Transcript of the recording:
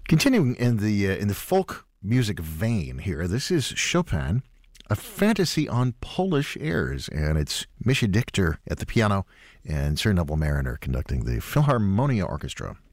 Continuing in the folk music vein here, this is Chopin, a fantasy on Polish airs, and it's Mischa Dichter at the piano and Sir Neville Mariner conducting the Philharmonia Orchestra.